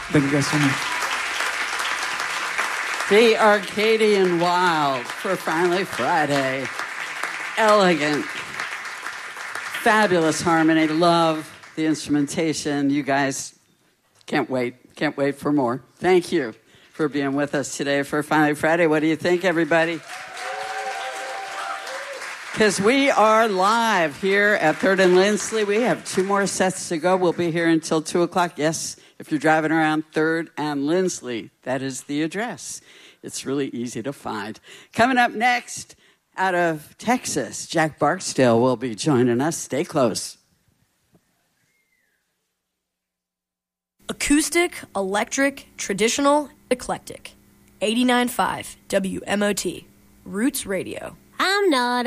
Thank you guys so much. The Arcadian Wild for Finally Friday. Elegant, fabulous harmony. Love the instrumentation. You guys can't wait for more. Thank you for being with us today for Finally Friday. What do you think, everybody? Because we are live here at 3rd and Lindsley. We have 2 more sets to go. We'll be here until 2 o'clock. Yes, if you're driving around 3rd and Lindsley, that is the address. It's really easy to find. Coming up next, out of Texas, Jack Barksdale will be joining us. Stay close. Acoustic, electric, traditional, eclectic. 89.5 WMOT. Roots Radio. I'm not